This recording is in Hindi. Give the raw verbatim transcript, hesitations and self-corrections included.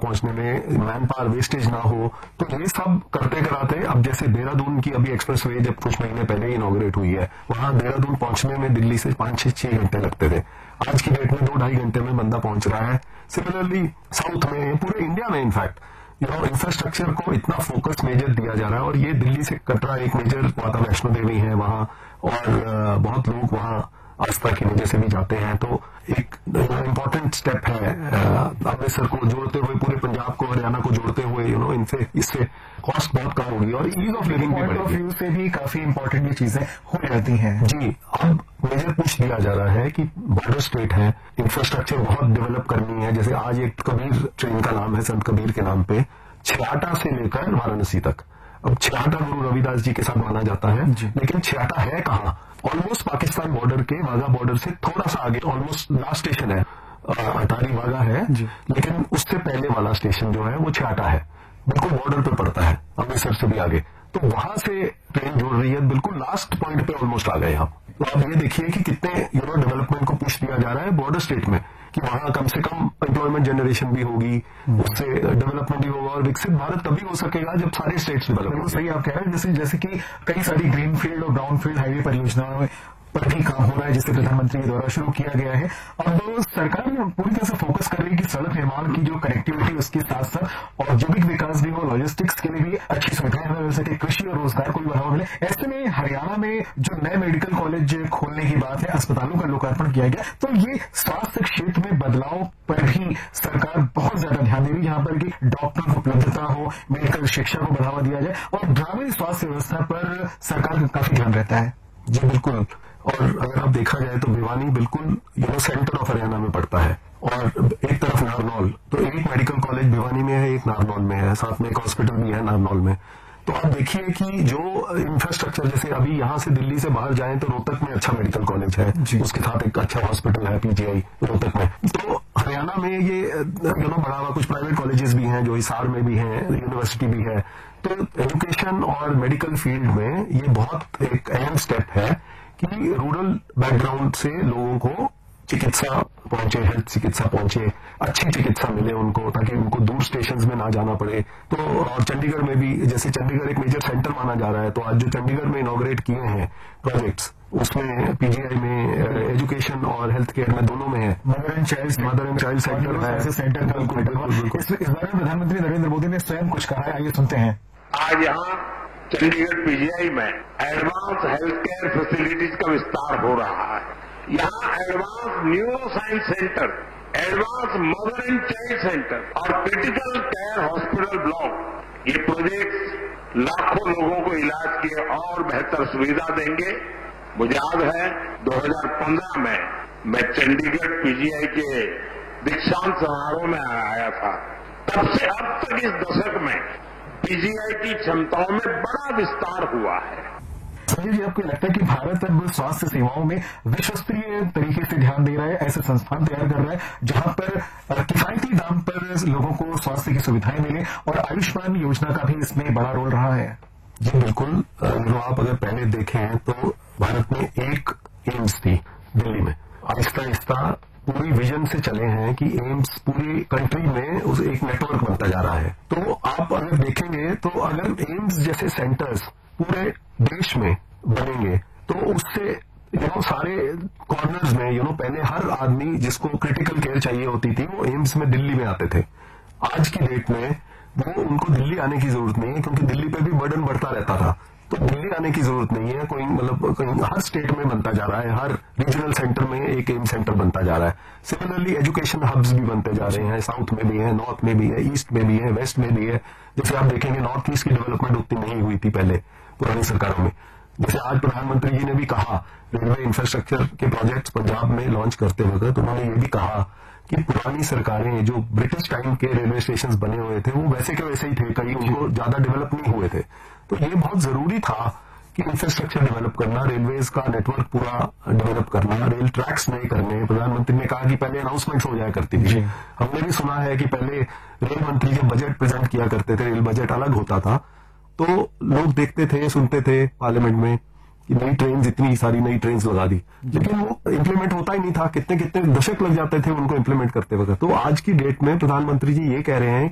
पहुंचने में मैन पावर वेस्टेज ना हो। तो ये सब करते कराते अब जैसे देहरादून की अभी एक्सप्रेस वे जब कुछ महीने पहले ही इनॉग्रेट हुई है, वहां देहरादून पहुंचने में दिल्ली से पांच छह छह घंटे लगते थे, आज की डेट में दो ढाई घंटे में बंदा पहुंच रहा है। सिमिलरली साउथ में, पूरे इंडिया में इनफैक्ट यू नो इंफ्रास्ट्रक्चर को इतना फोकस मेजर दिया जा रहा है। और ये दिल्ली से कटरा एक मेजर माता वैष्णो देवी है वहां, और बहुत लोग वहां आस्था की वजह से भी जाते हैं। तो एक इम्पोर्टेंट स्टेप है अमृतसर को जोड़ते हुए, पूरे पंजाब को, हरियाणा को जोड़ते हुए, यू नो इनसे इससे कॉस्ट बहुत कम होगी और ईज ऑफ लिविंग भी बढ़ेगी। व्यू से भी काफी इंपॉर्टेंट ये चीजें हो जाती हैं। जी, अब मेजर पुश दिया जा रहा है कि बॉर्डर स्टेट है, इंफ्रास्ट्रक्चर बहुत डेवलप करनी है। जैसे आज एक कबीर ट्रेन का नाम है, संत कबीर के नाम पे, छियाटा से लेकर वाराणसी तक। अब छियाटा गुरु रविदास जी के साथ माना जाता है, लेकिन छियाटा है कहाँ? ऑलमोस्ट पाकिस्तान बॉर्डर के वाघा बॉर्डर से थोड़ा सा आगे, ऑलमोस्ट लास्ट स्टेशन है अटारी वाघा है, लेकिन उससे पहले वाला स्टेशन जो है वो छियाटा है, बिल्कुल बॉर्डर पे पड़ता है, अमृतसर से भी आगे। तो वहां से ट्रेन जोड़ रही है, बिल्कुल लास्ट पॉइंट पे ऑलमोस्ट आ गए हम। तो आप ये देखिए कि कितने यू नो डेवलपमेंट को पुश दिया जा रहा है बॉर्डर स्टेट में, कि वहां कम से कम एम्प्लॉयमेंट जनरेशन भी होगी, उससे डेवलपमेंट भी होगा। और विकसित भारत तभी हो सकेगा जब सारे स्टेट्स डेवलप हो। सही आप कह रहे हैं, जैसे जैसे कि कई सारी ग्रीन फील्ड और ब्राउन फील्ड हाईवे परियोजनाओं पर भी काम हो रहा है, जिसे प्रधानमंत्री के द्वारा शुरू किया गया है। अब सरकार पूरी तरह से फोकस कर रही है कि सड़क निर्माण की जो कनेक्टिविटी उसके साथ साथ औद्योगिक विकास भी हो, लॉजिस्टिक्स के लिए भी अच्छी सुविधाएं मिल सके, कृषि और रोजगार को भी बढ़ावा मिले। ऐसे में हरियाणा में जो नए मेडिकल कॉलेज खोलने की बात है, अस्पतालों का लोकार्पण किया गया, तो ये स्वास्थ्य क्षेत्र में बदलाव पर भी सरकार बहुत ज्यादा ध्यान दे रही है, जहां पर कि डॉक्टर की उपलब्धता हो, मेडिकल शिक्षा को बढ़ावा दिया जाए, और ग्रामीण स्वास्थ्य व्यवस्था पर सरकार का काफी ध्यान रहता है। जी बिल्कुल। और अगर आप देखा जाए तो भिवानी बिल्कुल you know centre of Haryana में पड़ता है, और एक तरफ नारनौल, तो एक मेडिकल कॉलेज भिवानी में है, एक नारनौल में है, साथ में एक हॉस्पिटल भी है नारनौल में। तो आप देखिए कि जो इंफ्रास्ट्रक्चर, जैसे अभी यहाँ से दिल्ली से बाहर जाएं तो रोहतक में अच्छा मेडिकल कॉलेज है, उसके साथ एक अच्छा हॉस्पिटल है पीजीआई रोहतक में। तो हरियाणा में ये यू नो बढ़ावा, कुछ प्राइवेट कॉलेजेस भी हैं जो हिसार में भी हैं, यूनिवर्सिटी भी है। तो एजुकेशन और मेडिकल फील्ड में ये बहुत एक अहम स्टेप है कि रूरल बैकग्राउंड से लोगों को चिकित्सा पहुंचे, हेल्थ चिकित्सा पहुंचे, अच्छी चिकित्सा मिले उनको, ताकि उनको दूर स्टेशंस में ना जाना पड़े। तो और चंडीगढ़ में भी, जैसे चंडीगढ़ एक मेजर सेंटर माना जा रहा है, तो आज जो चंडीगढ़ में इनॉग्रेट किए हैं प्रोजेक्ट्स, उसमें पीजीआई में एजुकेशन और हेल्थ केयर में दोनों में है। Mother and child mother and child centre है, सेंटर का बिल्कुल बिल्कुल। इस बारे में प्रधानमंत्री नरेंद्र मोदी ने स्वयं कुछ कहा है, आइए सुनते हैं। आज यहाँ चंडीगढ़ पीजीआई में एडवांस हेल्थ केयर फैसिलिटीज का विस्तार हो रहा है। यहाँ advance neuro science centre, advance mother and child centre और क्रिटिकल केयर हॉस्पिटल ब्लॉक, ये प्रोजेक्ट्स लाखों लोगों को इलाज की और बेहतर सुविधा देंगे। मुझे याद है दो हज़ार पंद्रह में मैं चंडीगढ़ पीजीआई के दीक्षांत समारोह में आया था। तब से अब तक इस दशक में पीजीआई की क्षमताओं में बड़ा विस्तार हुआ है। संजय जी, आपको लगता है कि भारत अब स्वास्थ्य सेवाओं में विश्वस्तरीय तरीके से ध्यान दे रहा है, ऐसे संस्थान तैयार कर रहा है जहां पर किफायती दाम पर लोगों को स्वास्थ्य की सुविधाएं मिले, और आयुष्मान योजना का भी इसमें बड़ा रोल रहा है? जी बिल्कुल। आप अगर पहले देखें तो भारत में एक एम्स थी दिल्ली में, आहिस्ता आहिस्ता पूरी विजन से चले हैं कि एम्स पूरी कंट्री में उस एक नेटवर्क बनता जा रहा है। तो आप अगर देखेंगे तो अगर एम्स जैसे सेंटर्स पूरे देश में बनेंगे तो उससे यू नो सारे कॉर्नर्स में यू नो पहले हर आदमी जिसको क्रिटिकल केयर चाहिए होती थी वो एम्स में दिल्ली में आते थे। आज की डेट में वो उनको दिल्ली आने की जरूरत नहीं है, क्योंकि दिल्ली पे भी बर्डन बढ़ता रहता था। तो दिल्ली आने की जरूरत नहीं है, कोई मतलब कहीं हर स्टेट में बनता जा रहा है, हर रीजनल सेंटर में एक एम सेंटर बनता जा रहा है। सिमिलरली एजुकेशन हब्स भी बनते जा रहे हैं, साउथ में भी है, नॉर्थ में भी है, ईस्ट में भी है, वेस्ट में भी है। जैसे आप देखेंगे नॉर्थ ईस्ट की डेवलपमेंट उतनी नहीं हुई थी पहले पुरानी सरकारों में। जैसे आज प्रधानमंत्री जी ने भी कहा, रेलवे इंफ्रास्ट्रक्चर के प्रोजेक्ट्स पंजाब में लॉन्च करते वक्त उन्होंने ये भी कहा कि पुरानी सरकारें जो ब्रिटिश टाइम के रेलवे स्टेशन बने हुए थे वो वैसे के वैसे ही थे, कहीं उनको ज्यादा डेवलप नहीं हुए थे। तो ये बहुत जरूरी था कि इंफ्रास्ट्रक्चर डेवलप करना, रेलवेज का नेटवर्क पूरा डेवलप करना, रेल ट्रैक्स नए करने। प्रधानमंत्री ने कहा कि पहले अनाउंसमेंट्स हो जाया करती थी। हमने भी सुना है कि पहले रेल मंत्री जब बजट प्रेजेंट किया करते थे, रेल बजट अलग होता था, तो लोग देखते थे, सुनते थे पार्लियामेंट में कि नई ट्रेन, इतनी सारी नई ट्रेन लगा दी, लेकिन वो इम्प्लीमेंट होता ही नहीं था। कितने कितने दशक लग जाते थे उनको इम्प्लीमेंट करते वक्त। तो आज की डेट में प्रधानमंत्री जी ये कह रहे हैं